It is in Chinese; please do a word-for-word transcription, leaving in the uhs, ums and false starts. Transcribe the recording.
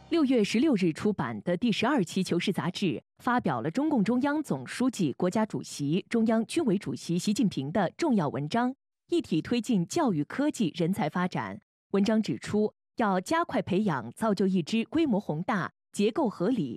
六月十六日出版的第十二期《求是》杂志发表了中共中央总书记、国家主席、中央军委主席习近平的重要文章，一体推进教育科技人才发展。文章指出，要加快培养造就一支规模宏大、结构合理、